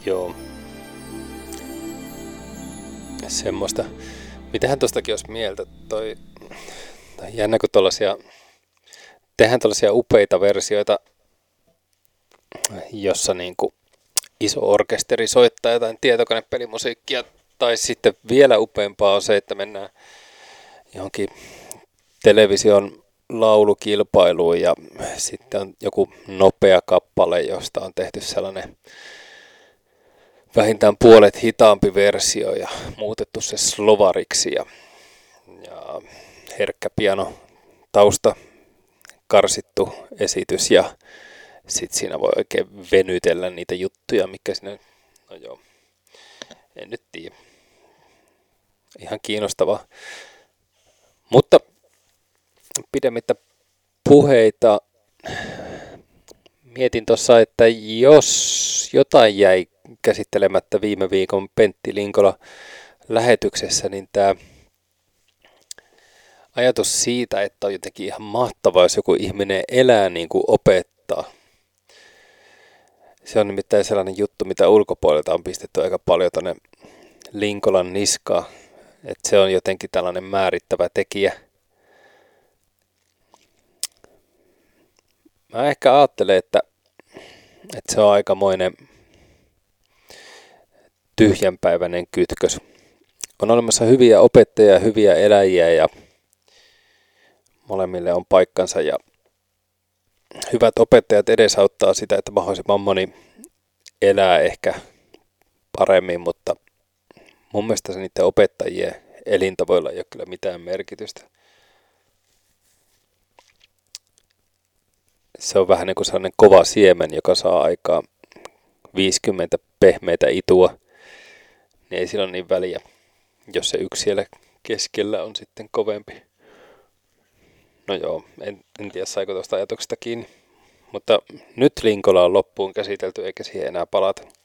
Joo, semmoista. Mitähän tostakin olisi mieltä? Tai jännä, kun tehdään tuollaisia upeita versioita, jossa niinku iso orkesteri soittaa jotain tietokonepelimusiikkia. Tai sitten vielä upeampaa on se, että mennään johonkin television laulukilpailuun ja sitten on joku nopea kappale, josta on tehty sellainen vähintään puolet hitaampi versio ja muutettu se slovariksi ja herkkä piano tausta karsittu esitys ja sitten siinä voi oikein venytellä niitä juttuja, mikä siinä, no joo, en nyt tiedä. Ihan kiinnostavaa. Mutta pidemmittä puheita mietin tuossa, että jos jotain jäi käsittelemättä viime viikon Pentti Linkola lähetyksessä, niin tämä ajatus siitä, että on jotenkin ihan mahtavaa, jos joku ihminen elää niin kuin opettaa. Se on nimittäin sellainen juttu, mitä ulkopuolelta on pistetty aika paljon tuonne Linkolan niskaan. Että se on jotenkin tällainen määrittävä tekijä. Mä ehkä ajattelen, että se on aikamoinen tyhjänpäiväinen kytkös. On olemassa hyviä opettajia ja hyviä eläjiä ja molemmille on paikkansa ja hyvät opettajat edesauttaa sitä, että mahdollisimman moni elää ehkä paremmin, mutta mun mielestä se niiden opettajien elintavoilla ei ole kyllä mitään merkitystä. Se on vähän niin kuin sellainen kova siemen, joka saa aikaan 50 pehmeitä itua, niin ei sillä ole niin väliä, jos se yksi siellä keskellä on sitten kovempi. No joo, en tiedä saiko tuosta ajatuksesta kiinni, mutta nyt Linkola on loppuun käsitelty eikä siihen enää palata.